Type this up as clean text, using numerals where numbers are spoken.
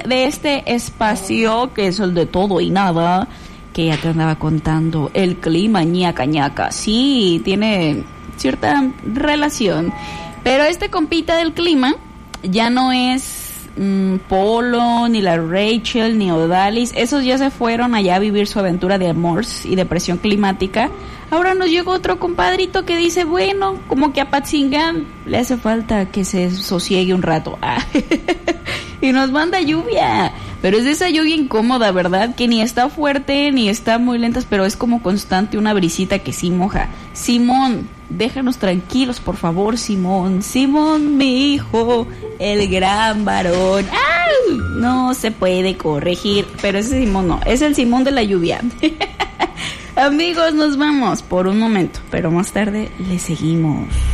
de este espacio que es el de todo y nada, que ya te andaba contando, el clima ñaca ñaca. Sí, tiene cierta relación. Pero este compita del clima ya no es Polo, ni la Rachel, ni Odalis. Esos ya se fueron allá a vivir su aventura de amor y depresión climática. Ahora nos llegó otro compadrito que dice, bueno, como que a Patzingán le hace falta que se sosiegue un rato. Y nos manda lluvia. Pero es de esa lluvia incómoda, ¿verdad? Que ni está fuerte, ni está muy lenta, pero es como constante una brisita que sí moja. Simón, déjanos tranquilos, por favor, Simón. Simón, mi hijo, el gran varón. ¡Ay! No se puede corregir, pero ese Simón no, es el Simón de la lluvia. Amigos, nos vamos por un momento, pero más tarde le seguimos.